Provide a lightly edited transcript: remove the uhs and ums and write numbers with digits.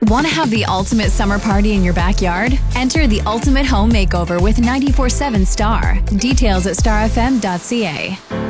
Want to have the ultimate summer party in your backyard? Enter the Ultimate Home Makeover with 24/7 Star. Details at starfm.ca.